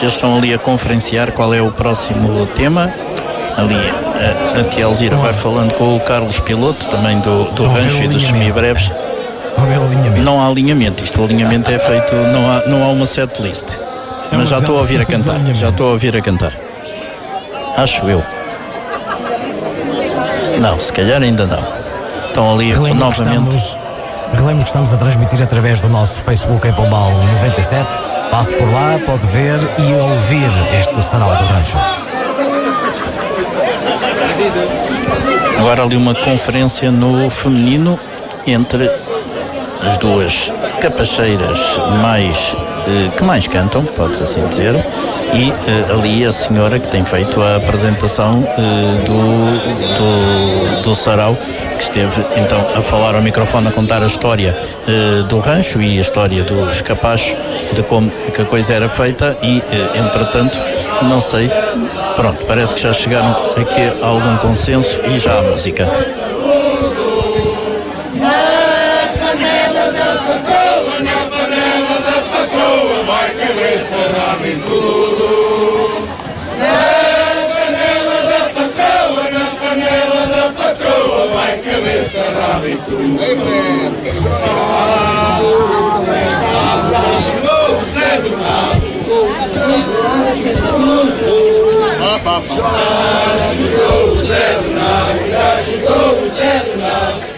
eles estão ali a conferenciar qual é o próximo tema. Ali a tia Alzira vai falando com o Carlos Piloto, também do rancho e dos semibreves. Não há alinhamento, o alinhamento é feito, não há uma set list. Mas já estou a ouvir a cantar. Acho eu. Não, se calhar ainda não. Estão ali novamente. Relembro que estamos a transmitir através do nosso Facebook em Pombal 97. Passe por lá, pode ver e ouvir este sarau do rancho. Agora ali uma conferência no feminino entre as duas capacheiras que mais cantam, pode-se assim dizer, e ali a senhora que tem feito a apresentação do sarau, que esteve então a falar ao microfone, a contar a história do rancho e a história dos capachos, de como que a coisa era feita e, entretanto, não sei, pronto, parece que já chegaram aqui a algum consenso e já há música. Já chegou o Zé do Nave, já chegou o Zé do Nave.